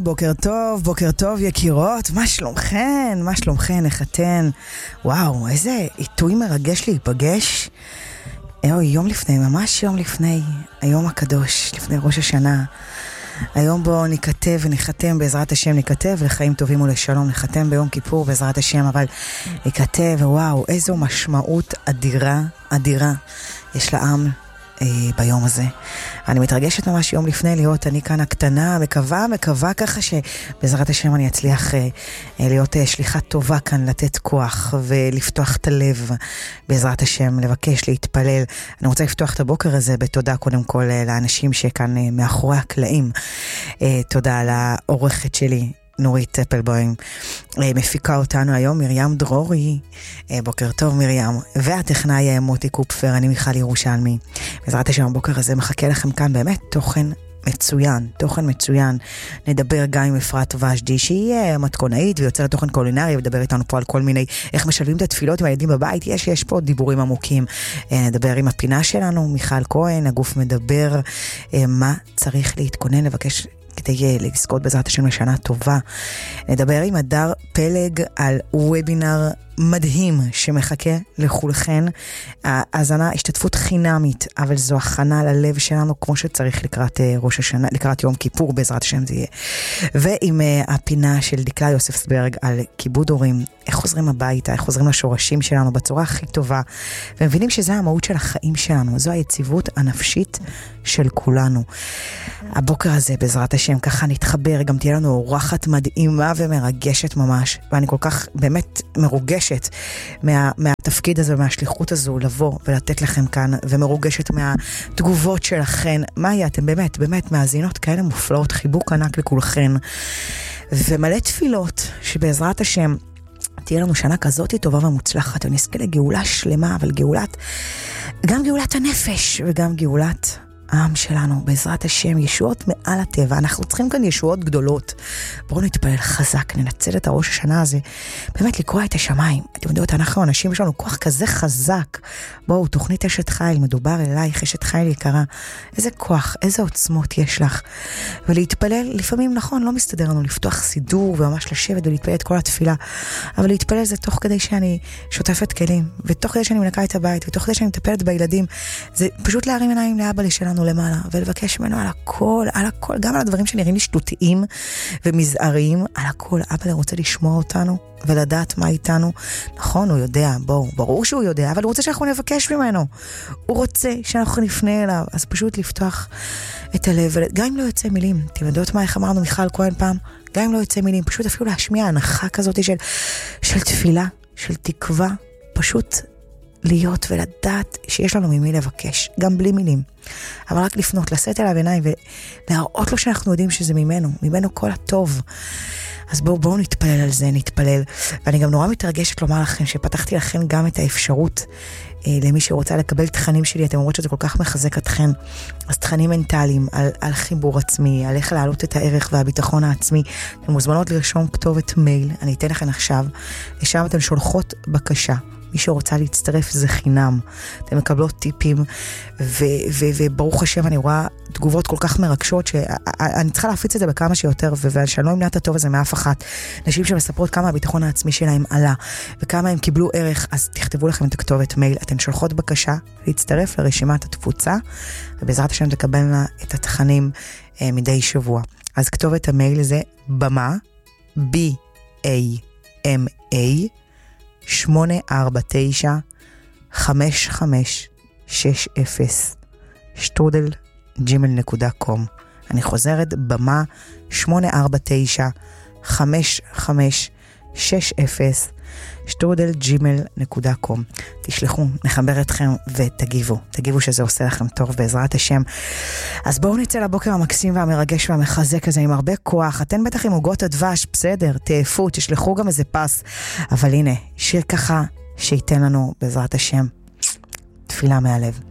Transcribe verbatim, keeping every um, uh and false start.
בוקר טוב, בוקר טוב יקירות, מה שלומכן? מה שלומכן? איך אתן? וואו, איזה עיתוי מרגש להיפגש. אוי, יום לפני, ממש יום לפני, היום הקדוש, לפני ראש השנה. היום בו נכתב ונחתם בעזרת השם, נכתב לחיים טובים ולשלום, נחתם ביום כיפור בעזרת השם, אבל נכתב, וואו, איזו משמעות אדירה, אדירה יש לעם ביום הזה. אני מתרגשת ממש יום לפני להיות אני כאן הקטנה, מקווה, מקווה ככה שבעזרת השם אני אצליח להיות שליחה טובה כאן, לתת כוח ולפתוח את הלב בעזרת השם, לבקש, להתפלל. אני רוצה לפתוח את הבוקר הזה בתודה קודם כל לאנשים שכאן מאחורי הקלעים. תודה לעורכת שלי נורית טפלבוים, מפיקה אותנו היום מרים דרורי, בוקר טוב מרים, והטכנאי מוטי קופפר, אני מיכל ירושלמי. בעזרת השם הבוקר הזה מחכה לכם כאן באמת תוכן מצוין, תוכן מצוין. נדבר גם עם אפרת ושדי שהיא מתכונאית ויוצרת תוכן קולינרי, ודבר איתנו פה על כל מיני, איך משלבים את התפילות עם הילדים בבית, יש, יש פה דיבורים עמוקים. נדבר עם הפינה שלנו, מיכל כהן, הגוף מדבר, מה צריך להתכונן, לבקש כדי לזכות בעזרת השם לשנה טובה. נדבר עם הדר פלג על וובינר מדהים שמחכה לכולכן. האזנה, השתתפות חינמית, אבל זו הכנה ללב שלנו כמו שצריך לקראת ראש השנה, לקראת יום כיפור בעזרת השם זה יהיה. ועם הפינה של דקלה יוספסברג על כיבוד הורים, איך חוזרים הביתה, איך חוזרים לשורשים שלנו בצורה הכי טובה, ומבינים שזה המהות של החיים שלנו, זו היציבות הנפשית של כולנו. הבוקר הזה בעזרת השם ככה נתחבר, גם תהיה לנו אורחת מדהימה ומרגשת ממש, ואני כל כך באמת מרוגשת מה, מהתפקיד הזה, מהשליחות הזו, לבוא ולתת לכם כאן, ומרוגשת מהתגובות שלכן. מה היה? אתם באמת, באמת מאזינות כאלה מופלאות, חיבוק ענק לכולכן, ומלא תפילות שבעזרת השם תהיה לנו שנה כזאת טובה ומוצלחת, ונזכה לגאולה שלמה, אבל גאולת, גם גאולת הנפש וגם גאולת העם שלנו, בעזרת השם, ישועות מעל הטבע. אנחנו צריכים כאן ישועות גדולות. בואו נתפלל חזק, ננצל את הראש השנה הזה, באמת לקרוא את השמיים. אתם יודעות, אנחנו אנשים, יש לנו כוח כזה חזק. בואו, תוכנית אשת חיל, מדובר אלייך, אשת חיל יקרה. איזה כוח, איזה עוצמות יש לך. ולהתפלל, לפעמים נכון, לא מסתדר לנו לפתוח סידור וממש לשבת ולהתפלל את כל התפילה. אבל להתפלל זה תוך כדי שאני שוטפת כלים, ותוך כדי שאני מנקה את הבית, ותוך כדי שאני מטפלת בילדים. זה פשוט להרים עיניים לאבא שלנו למעלה, ולבקש ממנו על הכל, על הכל, גם על הדברים שנראים לי שטותיים ומזעריים, על הכל. אבא רוצה לשמוע אותנו ולדעת מה איתנו. נכון, הוא יודע, בואו, ברור שהוא יודע, אבל הוא רוצה שאנחנו נבקש ממנו. הוא רוצה שאנחנו נפנה אליו, אז פשוט לפתוח את הלב, גם אם לא יוצא מילים. אתם יודעות מה, איך אמרנו מיכל כהן פעם? גם אם לא יוצא מילים, פשוט אפילו להשמיע הנחה כזאת של, של תפילה, של תקווה, פשוט להיות ולדעת שיש לנו ממי לבקש, גם בלי מילים. אבל רק לפנות, לשאת אליו עיניים ולהראות לו שאנחנו יודעים שזה ממנו, ממנו כל הטוב. אז בואו בואו נתפלל על זה, נתפלל. ואני גם נורא מתרגשת לומר לכם שפתחתי לכם גם את האפשרות אה, למי שרוצה לקבל תכנים שלי, אתם אומרות שזה כל כך מחזק אתכם. אז תכנים מנטליים על, על חיבור עצמי, על איך להעלות את הערך והביטחון העצמי. אתם מוזמנות לרשום כתובת מייל, אני אתן לכם עכשיו, לשם אתן שולחות בקשה. מי שרוצה להצטרף זה חינם. אתם מקבלות טיפים, ו- ו- וברוך השם אני רואה תגובות כל כך מרגשות, שאני צריכה להפיץ את זה בכמה שיותר, ושאני לא אמנע את הטוב הזה מאף אחת. נשים שמספרות כמה הביטחון העצמי שלהם עלה, וכמה הם קיבלו ערך, אז תכתבו לכם את הכתובת מייל, אתן שולחות בקשה להצטרף לרשימת התפוצה, ובעזרת השם תקבלנה את התכנים אה, מדי שבוע. אז כתובת המייל זה במה, B-A-M-A, שמונה ארבע תשע חמש חמש שש אפס שטרודל ג'ימל נקודה קום. אני חוזרת, במה שמונה ארבע תשע חמש חמש שש אפס שטרודל ג'ימל נקודה קום. תשלחו, נחבר אתכם ותגיבו, תגיבו שזה עושה לכם טוב בעזרת השם. אז בואו נצא לבוקר המקסים והמרגש והמחזק הזה עם הרבה כוח. אתן בטח עם עוגות הדבש, בסדר, תאפו, תשלחו גם איזה פס, אבל הנה, שיר ככה שייתן לנו בעזרת השם תפילה מהלב.